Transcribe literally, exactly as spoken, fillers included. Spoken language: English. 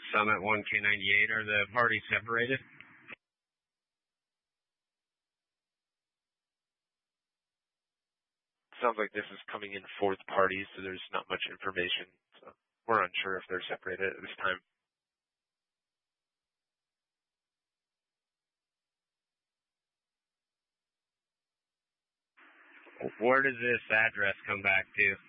Summit one K ninety-eight, are the parties separated? Sounds like this is coming in fourth party, so there's not much information. So we're unsure if they're separated at this time. Where does this address come back to?